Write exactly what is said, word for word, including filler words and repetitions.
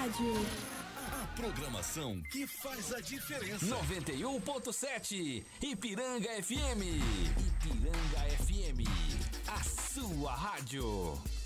rádio. A programação que faz a diferença. noventa e um ponto sete Ipiranga F M. Ipiranga F M, a sua rádio.